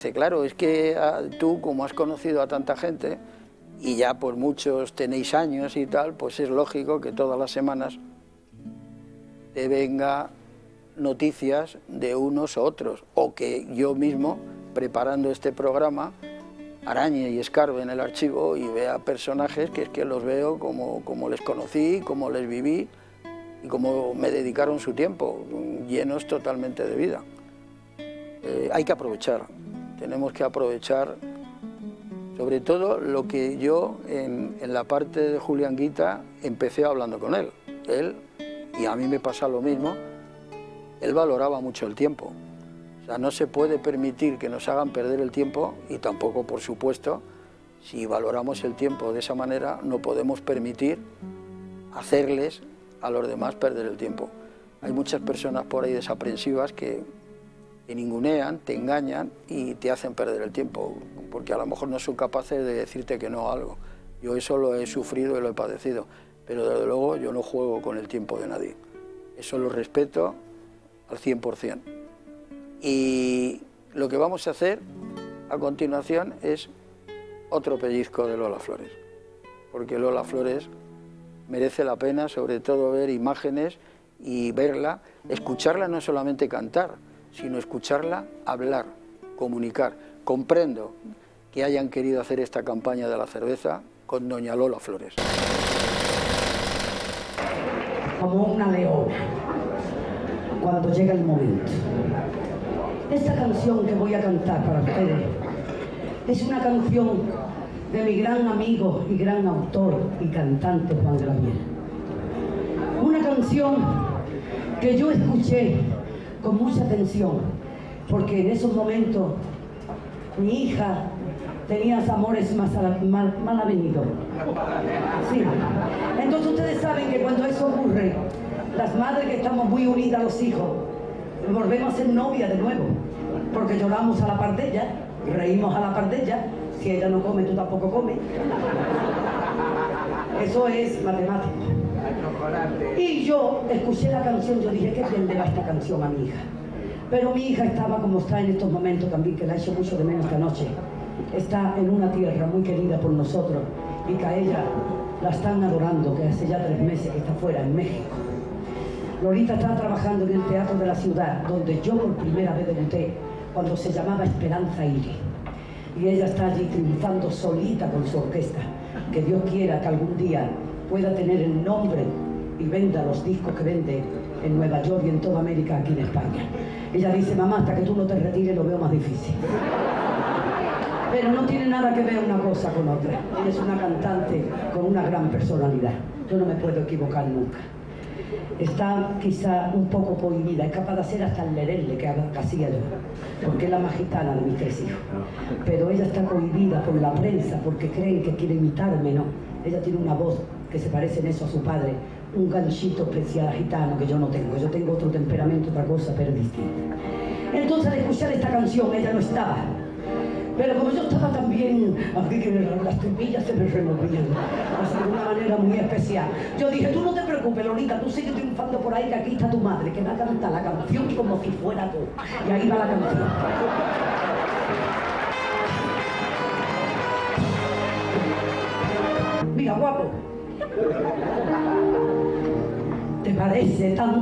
Claro, es que tú, como has conocido a tanta gente, y ya por muchos tenéis años y tal, pues es lógico que todas las semanas te venga noticias de unos u otros, o que yo mismo, preparando este programa, arañe y escarbe en el archivo y vea personajes que es que los veo como les conocí, como les viví y como me dedicaron su tiempo, llenos totalmente de vida. Hay que aprovechar. Tenemos que aprovechar, sobre todo lo que yo en la parte de Julián Guita empecé hablando con él. Él, y a mí me pasa lo mismo, él valoraba mucho el tiempo. O sea, no se puede permitir que nos hagan perder el tiempo y tampoco, por supuesto, si valoramos el tiempo de esa manera, no podemos permitir hacerles a los demás perder el tiempo. Hay muchas personas por ahí desaprensivas que te ningunean, te engañan y te hacen perder el tiempo, porque a lo mejor no son capaces de decirte que no a algo. Yo eso lo he sufrido y lo he padecido, pero desde luego yo no juego con el tiempo de nadie. Eso lo respeto al 100%. Y lo que vamos a hacer a continuación es otro pellizco de Lola Flores, porque Lola Flores merece la pena, sobre todo ver imágenes y verla, escucharla, no solamente cantar, sino escucharla hablar, comunicar. Comprendo que hayan querido hacer esta campaña de la cerveza con doña Lola Flores. Como una leona, cuando llega el momento. Esta canción que voy a cantar para ustedes es una canción de mi gran amigo y gran autor y cantante Juan Gabriel. Una canción que yo escuché con mucha atención, porque en esos momentos mi hija tenía amores mal avenidos. Sí. Entonces ustedes saben que cuando eso ocurre, las madres que estamos muy unidas a los hijos, volvemos a ser novias de nuevo, porque lloramos a la par de ella, reímos a la par de ella. Si ella no come, tú tampoco comes. Eso es matemático. Y yo escuché la canción, yo dije, qué bien le va esta canción a mi hija. Pero mi hija estaba como está en estos momentos también, que la he hecho mucho de menos esta noche. Está en una tierra muy querida por nosotros y que a ella la están adorando, que hace ya 3 meses que está fuera, en México. Lolita está trabajando en el Teatro de la Ciudad, donde yo por primera vez debuté, cuando se llamaba Esperanza Iris. Y ella está allí triunfando solita con su orquesta. Que Dios quiera que algún día pueda tener el nombre y venda los discos que vende en Nueva York y en toda América, aquí en España. Ella dice, mamá, hasta que tú no te retires lo veo más difícil. Pero no tiene nada que ver una cosa con otra. Ella es una cantante con una gran personalidad. Yo no me puedo equivocar nunca. Está quizá un poco cohibida, es capaz de hacer hasta el lerele que hacía yo, porque es la más gitana de mis 3 hijos. Pero ella está cohibida por la prensa, porque creen que quiere imitarme, ¿no? Ella tiene una voz que se parece en eso a su padre, un ganchito especial gitano que yo no tengo. Yo tengo otro temperamento, otra cosa, pero distinta. Entonces al escuchar esta canción, ella no estaba. Pero como yo estaba también, aquí que las tripillas se me removían, de una manera muy especial. Yo dije, tú no te preocupes, Lolita, tú sigue triunfando por ahí, que aquí está tu madre, que va a cantar la canción como si fuera tú. Y ahí va la canción. Mira, guapo. ¿Te parece tan